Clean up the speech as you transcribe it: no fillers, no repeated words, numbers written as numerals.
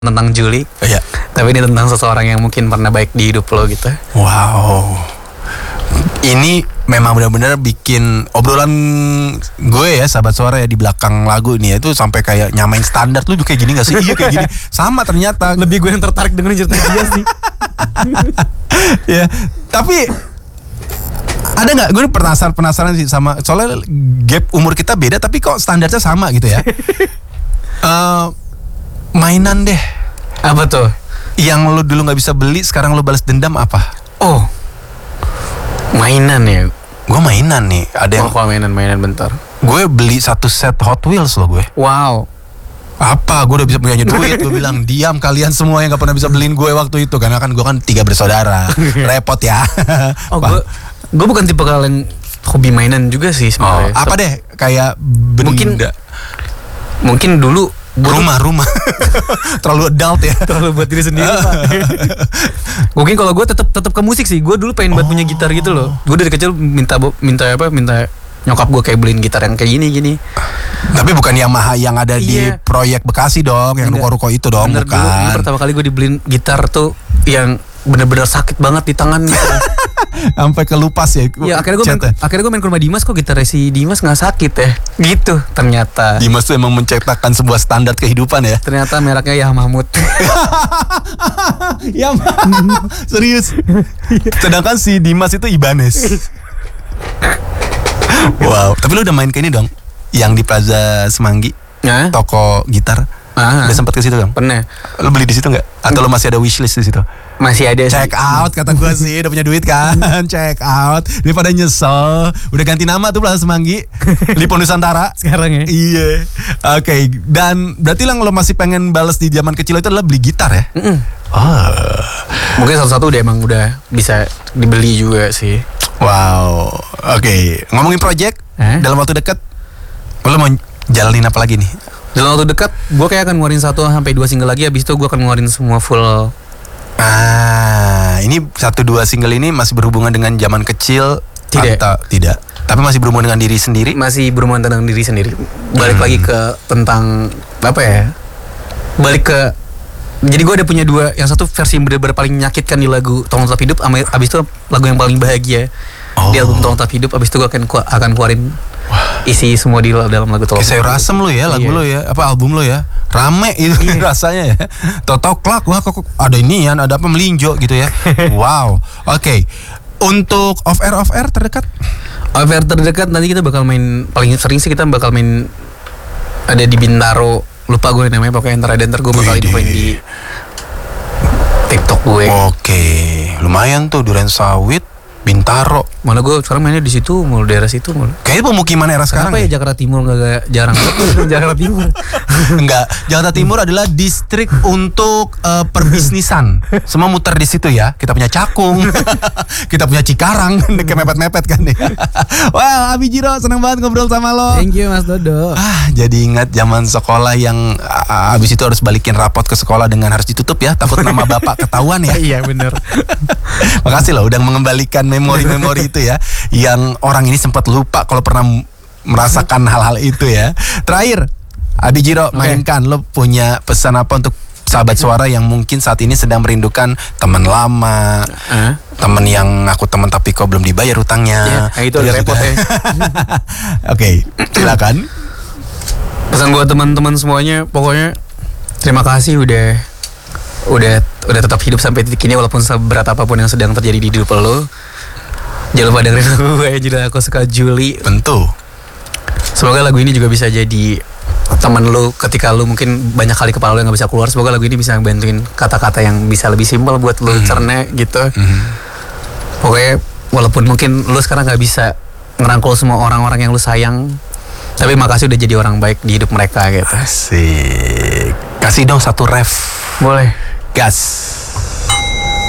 tentang Juli. Iya. Tapi ini tentang seseorang yang mungkin pernah baik di hidup lo gitu. Wow. Ini memang benar-benar bikin obrolan gue ya, sahabat suara ya, di belakang lagu ini ya, itu sampai kayak nyamain standar. Lu juga kayak gini gak sih? Iya kayak gini. Sama ternyata. Lebih gue yang tertarik dengerin cerita dia sih. Ya, tapi ada nggak? Gue penasaran sih sama, soalnya gap umur kita beda tapi kok standarnya sama gitu ya. Mainan deh. Apa tuh? Yang lu dulu nggak bisa beli, sekarang lu balas dendam apa? Oh, mainan ya. Gue mainan nih. Ada yang mainan bentar. gue beli 1 set Hot Wheels loh gue. Wow. Apa? Gue udah bisa punya duit. Gue bilang diam kalian semua yang nggak pernah bisa beliin gue waktu itu, karena kan gue kan 3 bersaudara. Repot ya. Oh, gue bukan tipe kalian hobi mainan juga sih sebenarnya. Apa deh? Kayak benda. Mungkin dulu rumah terlalu adult ya, terlalu buat diri sendiri. Mungkin kalau gue tetap ke musik sih. Gue dulu pengen buat punya gitar gitu loh. Gue dari kecil minta nyokap gue kayak beliin gitar yang kayak gini. Tapi bukan Yamaha yang ada di proyek Bekasi dong, yang ruko-ruko itu dong. Bener, bukan. Dulu pertama kali gue dibeliin gitar tuh yang bener-bener sakit banget di tangan gitu. Sampai kelupas ya. Ya akhirnya gue main ke rumah Dimas, kok gitar si Dimas nggak sakit ya. Gitu ternyata. Dimas tuh emang menciptakan sebuah standar kehidupan ya. Ternyata mereknya Yamaha Mahmud. Yamaha. Serius. Sedangkan si Dimas itu Ibanez. Wow. Tapi lu udah main ke ini dong, yang di Plaza Semanggi, toko gitar. Udah sempet ke situ dong? Pernah. Lu beli di situ nggak? Atau lu masih ada wishlist di situ? Masih ada. Check out kata gue sih, udah punya duit kan. Check out daripada nyesel. Udah ganti nama tuh Plaza Semanggi, Lipo Nusantara sekarang ya. Iya. Oke. Dan berarti lo masih pengen balas di zaman kecil itu adalah beli gitar ya? Mungkin satu-satu udah bisa dibeli juga sih. Wow. Oke. Ngomongin project dalam waktu dekat, lo mau jalanin apa lagi nih? Dalam waktu dekat, gue kayak akan ngeluarin 1 sampai 2 single lagi. Habis itu gue akan ngeluarin semua full. Ini 1-2 single ini masih berhubungan dengan zaman kecil? Tidak. Atau tidak? Tapi masih berhubungan dengan diri sendiri? Masih berhubungan tentang diri sendiri. Balik lagi ke tentang apa ya? Balik ke. Jadi gue ada punya 2. Yang satu versi yang benar-benar paling menyakitkan di lagu Tolong Tetap Hidup. Abis itu lagu yang paling bahagia di album Tolong Tetap Hidup. Abis itu gue akan keluarin isi semua di dalam lagu Tolong. Kayak sayur asem lo ya, lagu lo ya, apa album lo ya, rame itu rasanya ya. Tau klak, wah kok ada inian, ada apa melinjo gitu ya. Wow. Oke. Untuk off air terdekat? Off air terdekat nanti kita bakal main, paling sering sih kita bakal main ada di Bintaro. Lupa gue namanya, pokoknya ntar gue bakal infoin di TikTok gue. Oke. Lumayan tuh, Duren Sawit, Bintaro. Mana gue sekarang mainnya di situ, mulu daerah situ mulu. Kayaknya pemukiman era sekarang. Apa ya Jakarta Timur nggak jarang. Jakarta Timur. Enggak, Jakarta Timur adalah distrik untuk perbisnisan. Semua muter di situ ya. Kita punya Cakung, kita punya Cikarang, kayak mepet-mepet kan nih. Wah, Abi Jiro, seneng banget ngobrol sama lo. Thank you Mas Dodo. Jadi ingat zaman sekolah yang abis itu harus balikin rapot ke sekolah dengan harus ditutup ya, takut nama bapak ketahuan ya. Iya bener. Makasih loh udah mengembalikan memori-memori itu ya, yang orang ini sempat lupa kalau pernah merasakan hal-hal itu ya. Terakhir, Abi Jiro, mainkan, lo punya pesan apa untuk sahabat suara yang mungkin saat ini sedang merindukan teman lama, teman yang ngaku teman tapi kok belum dibayar utangnya. Itu agak repot ya. Oke, silakan. Pesan buat teman-teman semuanya, pokoknya terima kasih udah tetap hidup sampai titik ini walaupun seberat apapun yang sedang terjadi di hidup lo. Jangan lupa dengerin lagu gue yang judul Aku Suka Juli. Tentu. Semoga lagu ini juga bisa jadi teman lo ketika lo mungkin banyak kali kepala lo yang gak bisa keluar. Semoga lagu ini bisa bantuin kata-kata yang bisa lebih simpel buat lo cerna gitu. Pokoknya walaupun mungkin lo sekarang gak bisa ngerangkul semua orang-orang yang lo sayang, tapi makasih udah jadi orang baik di hidup mereka gitu. Asik. Kasih dong 1 ref. Boleh. Gas.